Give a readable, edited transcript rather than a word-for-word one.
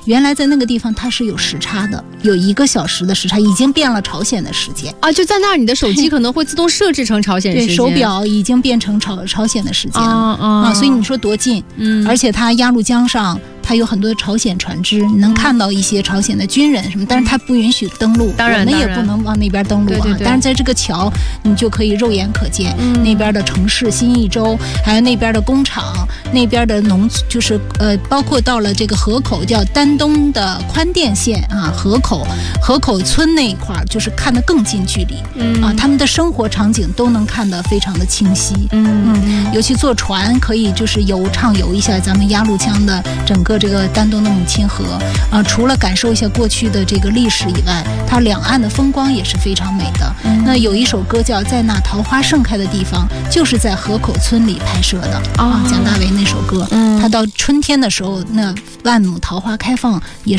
原来在那个地方它是有时差的，有1个小时的时差，已经变了朝鲜的时间啊！就在那儿，你的手机可能会自动设置成朝鲜时间， 对，手表已经变成朝鲜的时间啊， 所以你说多近？而且它鸭绿江上。它有很多朝鲜船只，你能看到一些朝鲜的军人什么，但是它不允许登陆， 当然我们也不能往那边登陆啊。但是在这个桥，你就可以肉眼可见那边的城市新义州，还有那边的工厂，那边的就是包括到了这个河口，叫丹东的宽电线啊，河口村那一块，就是看得更近距离他们的生活场景都能看得非常的清晰。尤其坐船可以就是畅游一下咱们鸭绿江的整个这个丹东的母亲河除了感受一下过去的这个历史以外，它两岸的风光也是非常美的。那有一首歌叫《在那桃花盛开的地方》，就是在河口村里拍摄的蒋大为那首歌。他到春天的时候，那万亩桃花开放也